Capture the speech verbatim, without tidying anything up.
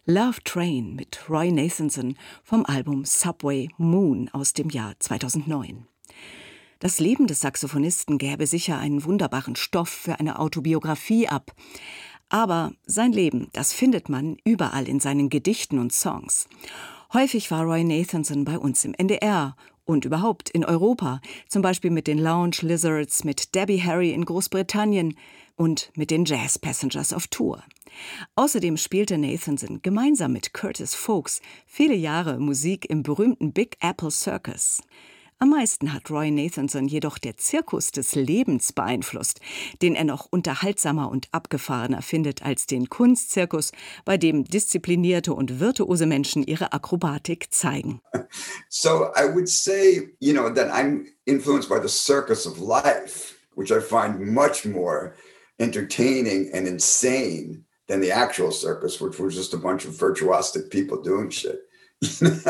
Love Train mit Roy Nathanson vom Album Subway Moon aus dem Jahr zweitausendneun. Das Leben des Saxophonisten gäbe sicher einen wunderbaren Stoff für eine Autobiografie ab. Aber sein Leben, das findet man überall in seinen Gedichten und Songs. Häufig war Roy Nathanson bei uns im N D R und überhaupt in Europa, zum Beispiel mit den Lounge Lizards, mit Debbie Harry in Großbritannien und mit den Jazz Passengers auf Tour. Außerdem spielte Nathanson gemeinsam mit Curtis Foulkes viele Jahre Musik im berühmten Big Apple Circus. Am meisten hat Roy Nathanson jedoch der Zirkus des Lebens beeinflusst, den er noch unterhaltsamer und abgefahrener findet als den Kunstzirkus, bei dem disziplinierte und virtuose Menschen ihre Akrobatik zeigen. So I would say, you know, that I'm influenced by the circus of life, which I find much more entertaining and insane than the actual circus, which was just a bunch of virtuosic people doing shit.